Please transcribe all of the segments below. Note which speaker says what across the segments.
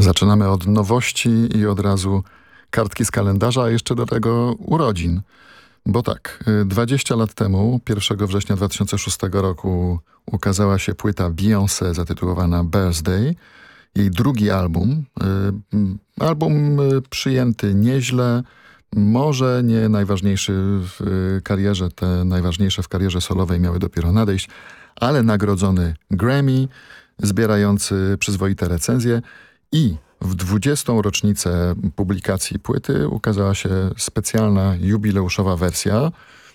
Speaker 1: Zaczynamy od nowości i od razu kartki z kalendarza, a jeszcze do tego urodzin. Bo tak, 20 lat temu, 1 września 2006 roku ukazała się płyta Beyoncé zatytułowana Birthday. Jej drugi album. Album przyjęty nieźle, może nie najważniejszy w karierze, te najważniejsze w karierze solowej miały dopiero nadejść, ale nagrodzony Grammy, zbierający przyzwoite recenzje i w 20. rocznicę publikacji płyty ukazała się specjalna, jubileuszowa wersja,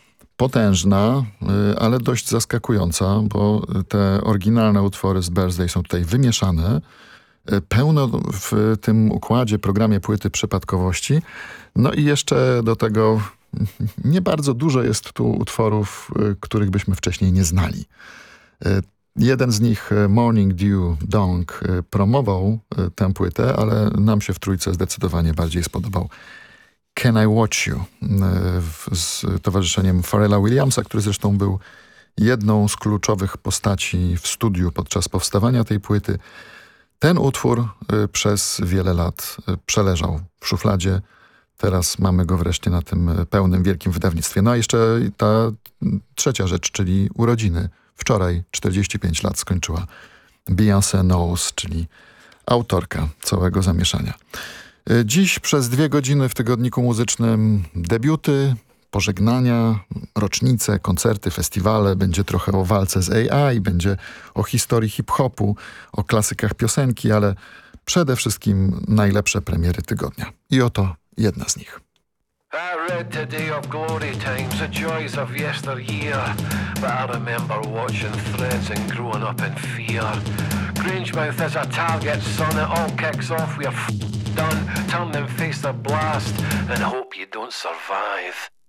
Speaker 1: potężna, ale dość zaskakująca, bo te oryginalne utwory z Birthday są tutaj wymieszane. Pełno w tym układzie, programie płyty przypadkowości. No i jeszcze do tego nie bardzo dużo jest tu utworów, których byśmy wcześniej nie znali. Jeden z nich, Morning Dew Dong, promował tę płytę, ale nam się w trójce zdecydowanie bardziej spodobał Can I Watch You z towarzyszeniem Pharrella Williamsa, który zresztą był jedną z kluczowych postaci w studiu podczas powstawania tej płyty. Ten utwór przez wiele lat przeleżał w szufladzie. Teraz mamy go wreszcie na tym pełnym, wielkim wydawnictwie. No a jeszcze ta trzecia rzecz, czyli urodziny. Wczoraj 45 lat skończyła Beyoncé Knowles, czyli autorka całego zamieszania. Dziś przez 2 godziny w tygodniku muzycznym debiuty, pożegnania, rocznice, koncerty, festiwale. Będzie trochę o walce z AI, będzie o historii hip-hopu, o klasykach piosenki, ale przede wszystkim najlepsze premiery tygodnia. I oto jedna z nich.
Speaker 2: I read today of glory times, the joys of yesteryear, but I remember watching threads and growing up in fear. Grangemouth is a target, son, it all kicks off, we're done, turn and face the blast, and hope you don't survive.